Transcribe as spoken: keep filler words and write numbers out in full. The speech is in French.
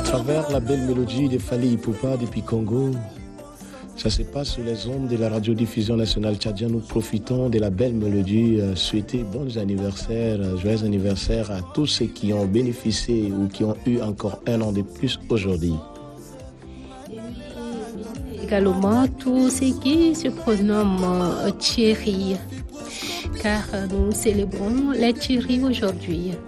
travers la belle mélodie de Fally Ipupa depuis Congo. Ça se passe sur les ondes de la radiodiffusion nationale tchadienne. Nous profitons de la belle mélodie. Euh, souhaiter bons anniversaires, euh, joyeux anniversaires à tous ceux qui ont bénéficié ou qui ont eu encore un an de plus aujourd'hui. Également tous ceux qui se prénomment euh, Thierry, car euh, nous célébrons les Thierry aujourd'hui.